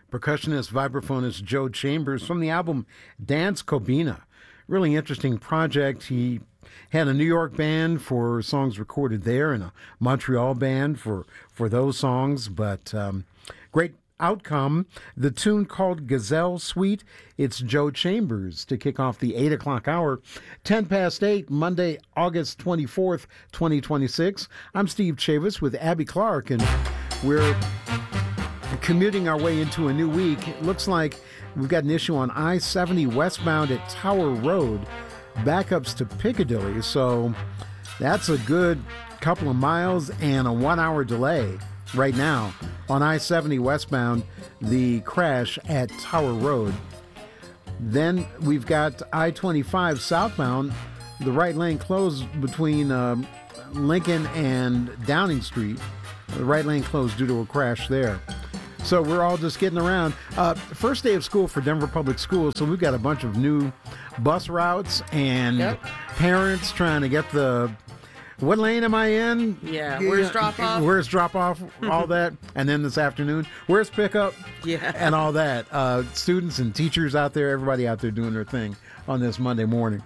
percussionist, vibraphonist Joe Chambers from the album Dance Cobina. Really interesting project. He had a New York band for songs recorded there and a Montreal band for those songs, but great outcome. The tune called Gazelle Suite. It's Joe Chambers to kick off the 8 o'clock hour, 10 past 8, Monday, August 24th, 2026. I'm Steve Chavis with Abby Clark, and we're commuting our way into a new week. It looks like we've got an issue on I-70 westbound at Tower Road, backups to Piccadilly, so that's a good couple of miles and a 1 hour delay right now on I-70 westbound, the crash at Tower Road. Then we've got I-25 southbound, the right lane closed between Lincoln and Downing Street. The right lane closed due to a crash there. So we're all just getting around. First day of school for Denver Public Schools, so we've got a bunch of new bus routes and parents trying to get the, what lane am I in? Yeah, where's drop off? Where's drop off, all that. And then this afternoon, where's pickup? Yeah. And all that. Students and teachers out there, everybody out there doing their thing on this Monday morning.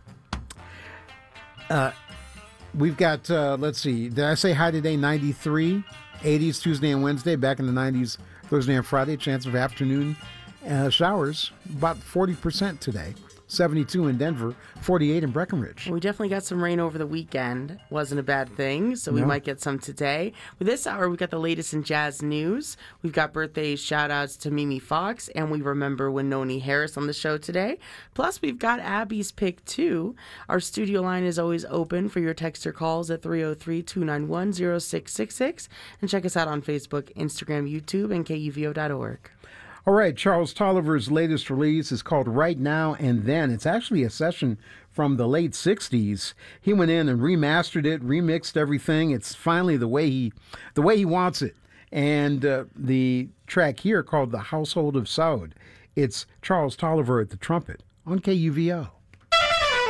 We've got, let's see, did I say high today? 93, 80s Tuesday and Wednesday, back in the 90s Thursday and Friday. Chance of afternoon showers, about 40% today. 72 in Denver, 48 in Breckenridge. We definitely got some rain over the weekend. Wasn't a bad thing, so we might get some today. With this hour, we got the latest in jazz news. We've got birthday shout-outs to Mimi Fox, and we remember Wynonie Harris on the show today. Plus, we've got Abby's Pick 2. Our studio line is always open for your text or calls at 303-291-0666. And check us out on Facebook, Instagram, YouTube, and KUVO.org. All right, Charles Tolliver's latest release is called Right Now and Then. It's actually a session from the late 60s. He went in and remastered it, remixed everything. It's finally the way he wants it. And the track here called The Household of Soud. It's Charles Tolliver at the trumpet on KUVO.